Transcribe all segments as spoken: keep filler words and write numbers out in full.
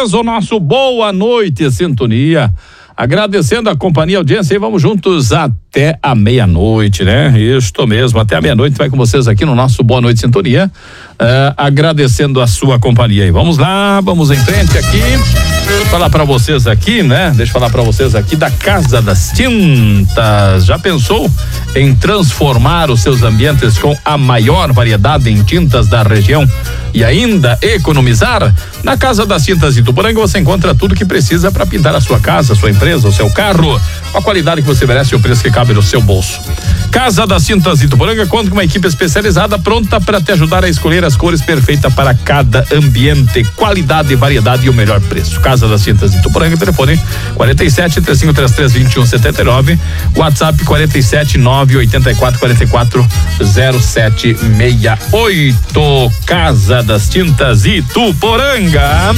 vez o nosso boa noite, sintonia. Agradecendo a companhia, a audiência, e vamos juntos até a meia-noite, né? Isto mesmo, até a meia-noite vai com vocês aqui no nosso Boa Noite Sintonia, uh, agradecendo a sua companhia. E vamos lá, vamos em frente aqui. Deixa eu falar pra vocês aqui, né? Deixa eu falar pra vocês aqui da Casa das Tintas. Já pensou em transformar os seus ambientes com a maior variedade em tintas da região e ainda economizar? Na Casa das Tintas Ituporanga você encontra tudo que precisa para pintar a sua casa, a sua empresa, o seu carro, com a qualidade que você merece e o preço que cabe no seu bolso. Casa das Tintas Ituporanga conta com uma equipe especializada pronta para te ajudar a escolher as cores perfeitas para cada ambiente, qualidade, variedade e o melhor preço. Casa das Tintas Ituporanga, telefone quarenta e sete, trinta e cinco, trinta e três, vinte e um, setenta e nove, WhatsApp quarenta e sete, nove oito quatro, quarenta e quatro, zero sete seis oito. Casa das Tintas Ituporanga.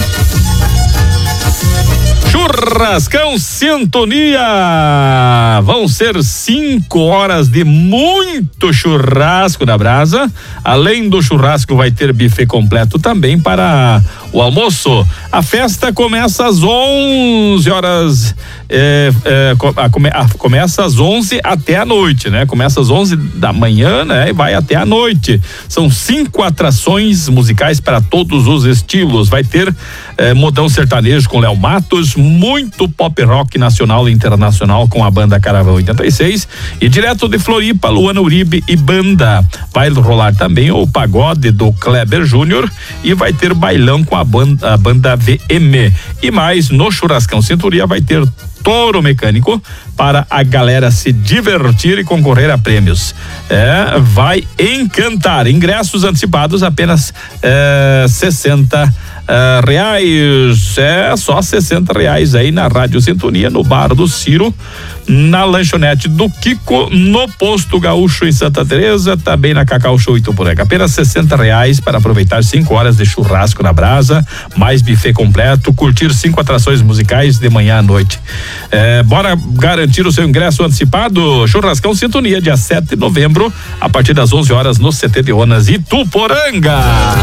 Churrascão Sintonia. Vão ser cinco horas de muito churrasco na brasa. Além do churrasco, vai ter buffet completo também para o almoço. A festa começa às onze horas. É, é, a, come, a, começa às onze até a noite, né? Começa às onze da manhã, né? E vai até a noite. São cinco atrações musicais para todos os estilos. Vai ter é, modão sertanejo com Léo Matos, muito pop rock nacional e internacional com a banda Caravão oitenta e seis, e direto de Floripa, Luana Uribe e banda. Vai rolar também o pagode do Kleber Júnior e vai ter bailão com a banda, a banda V M. E mais, no Churrascão Cinturia vai ter touro mecânico para a galera se divertir e concorrer a prêmios. É, vai encantar. Ingressos antecipados apenas é, sessenta Uh, reais, é só sessenta reais aí na Rádio Sintonia, no Bar do Ciro, na lanchonete do Kiko, no Posto Gaúcho em Santa Teresa, também na Cacau Show Ituporanga. Apenas sessenta reais para aproveitar cinco horas de churrasco na brasa, mais buffet completo, curtir cinco atrações musicais de manhã à noite. É, bora garantir o seu ingresso antecipado. Churrascão Sintonia, dia sete de novembro, a partir das onze horas no C T de Onas Ituporanga.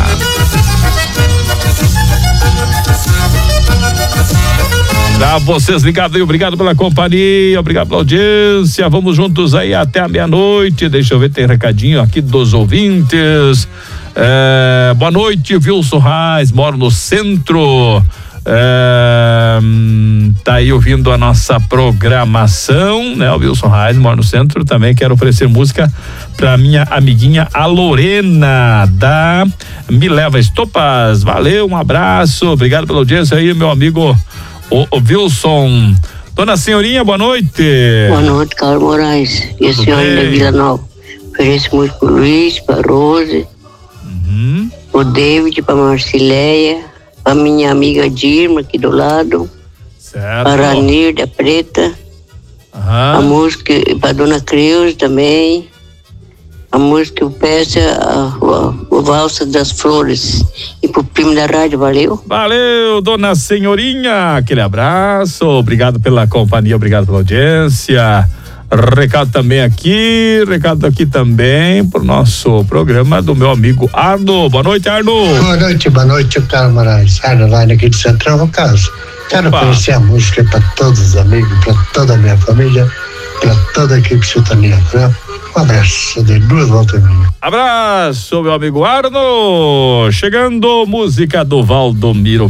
Pra vocês ligados aí, obrigado pela companhia, obrigado pela audiência. Vamos juntos aí até a meia-noite. Deixa eu ver, tem recadinho aqui dos ouvintes. É, boa noite, Wilson Reis, moro no centro. É, tá aí ouvindo a nossa programação, né? O Wilson Reis, moro no centro. Também quero oferecer música pra minha amiguinha, a Lorena, da Me Leva Estopas. Valeu, um abraço, obrigado pela audiência aí, meu amigo o, o Wilson. Dona Senhorinha, boa noite. Boa noite, Carlos Moraes. E a senhora da Vila Nova. Ofereço música pro Luiz, pra Rose, uhum. Pro David, pra Marcileia, pra minha amiga Dirma aqui do lado, certo. Pra Ranir da Preta, uhum. A música pra Dona Creuza também, a música que eu peço é a, a, o Valsa das Flores. E pro primo da rádio, valeu? Valeu, Dona Senhorinha, aquele abraço, obrigado pela companhia, obrigado pela audiência. Recado também aqui, recado aqui também pro nosso programa do meu amigo Arno. Boa noite, Arno. Boa noite, boa noite, Carlos Moraes. Arno lá aqui de Central, no caso. Quero Opa. oferecer a música para todos os amigos, para toda a minha família, para toda a equipe Sintonia. Um abraço de duas voltas minhas. Abraço, meu amigo Arno. Chegando, música do Valdomiro